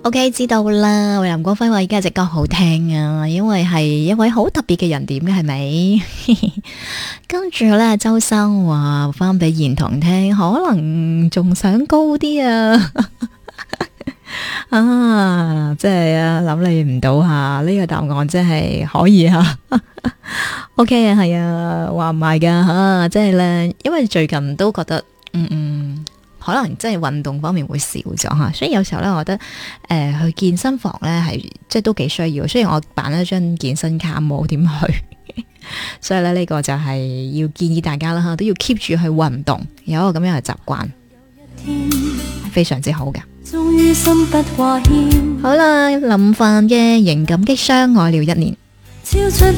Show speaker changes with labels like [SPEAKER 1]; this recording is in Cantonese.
[SPEAKER 1] OK， 知道啦。喂，林國輝話而家隻歌好聽啊，因為係一位好特別嘅人點嘅，係咪？跟住咧，周生話翻俾賢彤聽，可能仲想高啲啊！啊，即係啊，諗你唔到吓，呢個答案真係可以吓。OK 啊，係啊，話唔係噶吓，即係咧，因為最近都覺得，可能即係運動方面會少咗吓，所以有時候咧，我覺得去健身房咧係即係都幾需要。雖然我辦咗張健身卡冇點去，所以咧呢個就係要建議大家啦吓，都要 keep 住去運動，有一個咁樣嘅習慣，係非常之好嘅。好啦，林凡嘅《情感激相愛了一年》。